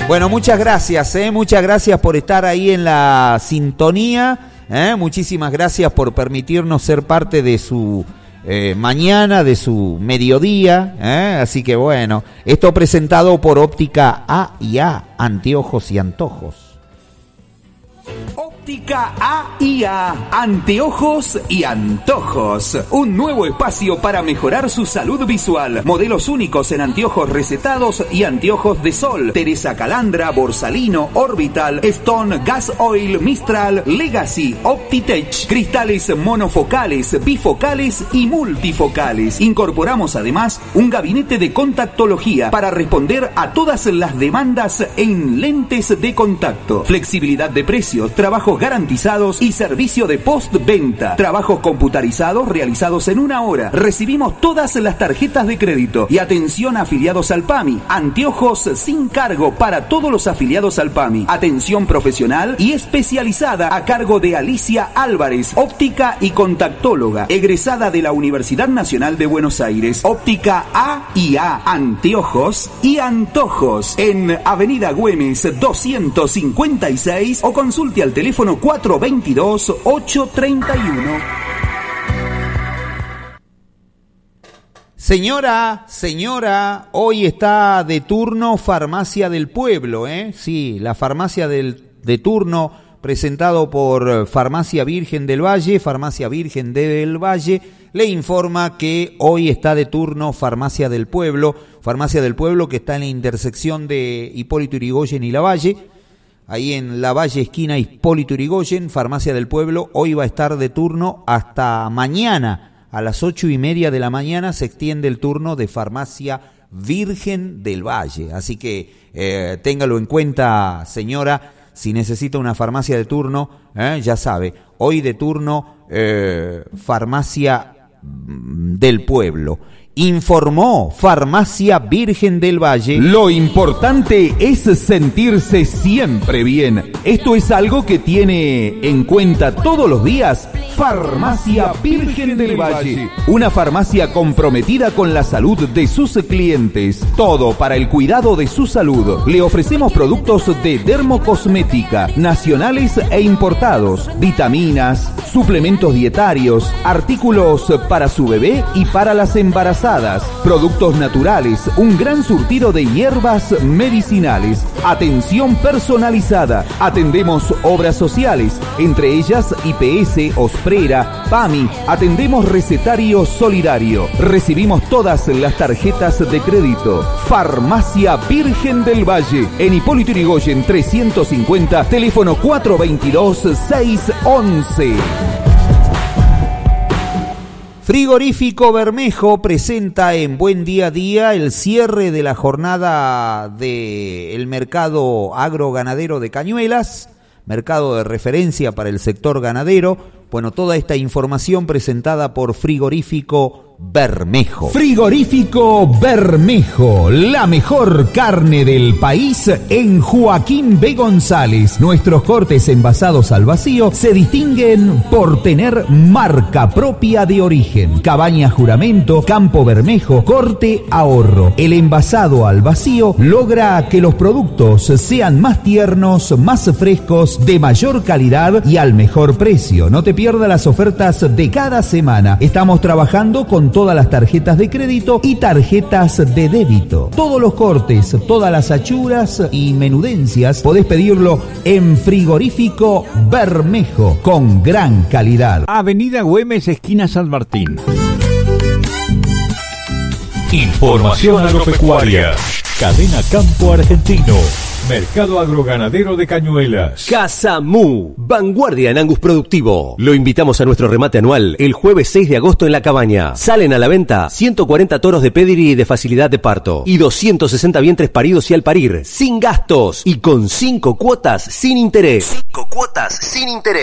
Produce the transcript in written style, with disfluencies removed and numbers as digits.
Bueno, muchas gracias por estar ahí en la sintonía. Muchísimas gracias por permitirnos ser parte de su mañana, de su mediodía. Así que bueno, esto presentado por Óptica A&A, Anteojos y Antojos. Óptica A&A, Anteojos y Antojos. Un nuevo espacio para mejorar su salud visual. Modelos únicos en anteojos recetados y anteojos de sol. Teresa Calandra, Borsalino, Orbital, Stone, Gas Oil, Mistral, Legacy, Optitech. Cristales monofocales, bifocales y multifocales. Incorporamos además un gabinete de contactología para responder a todas las demandas en lentes de contacto. Flexibilidad de precios, trabajos garantizados y servicio de postventa. Trabajos computarizados realizados en 1 hora. Recibimos todas las tarjetas de crédito. Y atención a afiliados al PAMI. Anteojos sin cargo para todos los afiliados al PAMI. Atención profesional y especializada a cargo de Alicia Álvarez, óptica y contactóloga, egresada de la Universidad Nacional de Buenos Aires. Óptica A&A, Anteojos y Antojos. En Avenida Güemes 256 o consulte al teléfono 422-831. Señora, hoy está de turno Farmacia del Pueblo, Sí, la farmacia de turno presentado por Farmacia Virgen del Valle. Farmacia Virgen del Valle le informa que hoy está de turno Farmacia del Pueblo que está en la intersección de Hipólito Yrigoyen y Lavalle. Ahí en Lavalle, esquina Hipólito Yrigoyen, Farmacia del Pueblo, hoy va a estar de turno hasta mañana. A las 8:30 de la mañana se extiende el turno de Farmacia Virgen del Valle. Así que téngalo en cuenta, señora, si necesita una farmacia de turno, ya sabe, hoy de turno Farmacia del Pueblo. Informó Farmacia Virgen del Valle. Lo importante es sentirse siempre bien. Esto es algo que tiene en cuenta todos los días Farmacia Virgen del Valle. Una farmacia comprometida con la salud de sus clientes. Todo para el cuidado de su salud. Le ofrecemos productos de dermocosmética, nacionales e importados, vitaminas, suplementos dietarios, artículos para su bebé y para las embarazadas. Productos naturales, un gran surtido de hierbas medicinales, atención personalizada, atendemos obras sociales, entre ellas IPS, Osprera, PAMI, atendemos recetario solidario, recibimos todas las tarjetas de crédito. Farmacia Virgen del Valle, en Hipólito Yrigoyen 350, teléfono 422-611. Frigorífico Bermejo presenta en Buen Día a Día el cierre de la jornada del mercado agroganadero de Cañuelas, mercado de referencia para el sector ganadero. Bueno, toda esta información presentada por Frigorífico Bermejo. Frigorífico Bermejo, la mejor carne del país en Joaquín B. González. Nuestros cortes envasados al vacío se distinguen por tener marca propia de origen. Cabaña Juramento, Campo Bermejo, Corte Ahorro. El envasado al vacío logra que los productos sean más tiernos, más frescos, de mayor calidad y al mejor precio. No te pierdas las ofertas de cada semana. Estamos trabajando con todas las tarjetas de crédito y tarjetas de débito. Todos los cortes, todas las achuras y menudencias podés pedirlo en Frigorífico Bermejo con gran calidad. Avenida Güemes, esquina San Martín. Información agropecuaria. Cadena Campo Argentino. Mercado agroganadero de Cañuelas. Casa Mu, vanguardia en Angus productivo. Lo invitamos a nuestro remate anual el jueves 6 de agosto en La Cabaña. Salen a la venta 140 toros de pedigree y de facilidad de parto y 260 vientres paridos y al parir, sin gastos y con 5 cuotas sin interés. 5 cuotas sin interés.